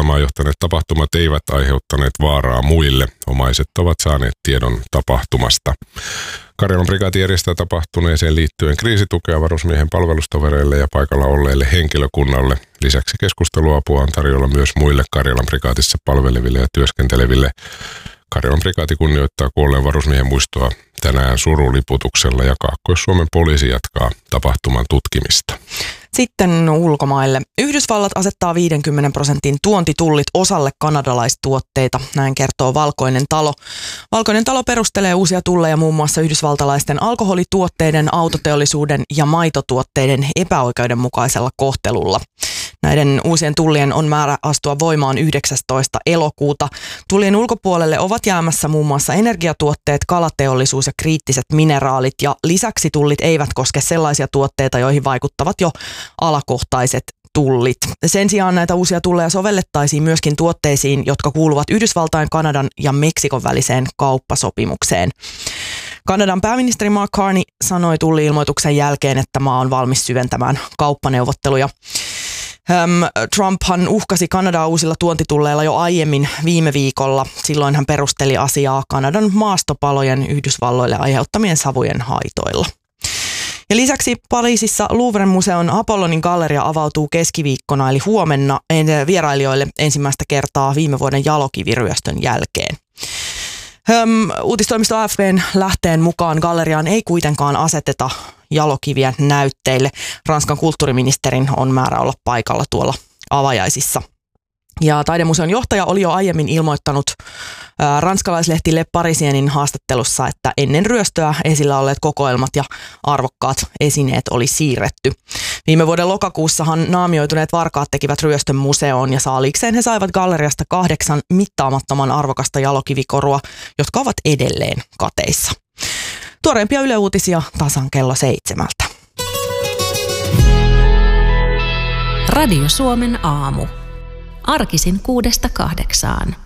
kuolemaan johtaneet tapahtumat eivät aiheuttaneet vaaraa muille. Omaiset ovat saaneet tiedon tapahtumasta. Karjalan prikaati järjestää tapahtuneeseen liittyen kriisitukea varusmiehen palvelustovereille ja paikalla olleille henkilökunnalle. Lisäksi keskusteluapua on tarjolla myös muille Karjalan prikaatissa palveleville ja työskenteleville. Karjalan prikaati kunnioittaa kuolleen varusmiehen muistoa tänään suruliputuksella ja Kaakkois-Suomen poliisi jatkaa tapahtuman tutkimista. Sitten ulkomaille. Yhdysvallat asettaa 50% tuontitullit osalle kanadalaistuotteita, näin kertoo Valkoinen talo. Valkoinen talo perustelee uusia tulleja muun muassa yhdysvaltalaisten alkoholituotteiden, autoteollisuuden ja maitotuotteiden epäoikeudenmukaisella kohtelulla. Näiden uusien tullien on määrä astua voimaan 19. elokuuta. Tullien ulkopuolelle ovat jäämässä muun muassa energiatuotteet, kalateollisuus ja kriittiset mineraalit. Ja lisäksi tullit eivät koske sellaisia tuotteita, joihin vaikuttavat jo alakohtaiset tullit. Sen sijaan näitä uusia tulleja sovellettaisiin myöskin tuotteisiin, jotka kuuluvat Yhdysvaltain, Kanadan ja Meksikon väliseen kauppasopimukseen. Kanadan pääministeri Mark Carney sanoi tulli-ilmoituksen jälkeen, että maa on valmis syventämään kauppaneuvotteluja. Trumphan uhkasi Kanadaa uusilla tuontitulleilla jo aiemmin viime viikolla. Silloin hän perusteli asiaa Kanadan maastopalojen Yhdysvalloille aiheuttamien savujen haitoilla. Ja lisäksi Pariisissa Louvren museon Apollonin galleria avautuu keskiviikkona eli huomenna vierailijoille ensimmäistä kertaa viime vuoden jalokiviryöstön jälkeen. Uutistoimisto AFP:n lähteen mukaan galleriaan ei kuitenkaan aseteta jalokiviä näytteille. Ranskan kulttuuriministerin on määrä olla paikalla tuolla avajaisissa. Ja taidemuseon johtaja oli jo aiemmin ilmoittanut ranskalaislehti Le Parisienin haastattelussa, että ennen ryöstöä esillä olleet kokoelmat ja arvokkaat esineet oli siirretty. Viime vuoden lokakuussahan naamioituneet varkaat tekivät ryöstön museoon ja saaliikseen he saivat galleriasta 8 mittaamattoman arvokasta jalokivikorua, jotka ovat edelleen kateissa. Tuoreimpia Yle Uutisia tasan kello 7. Radio Suomen aamu. Arkisin 6–8.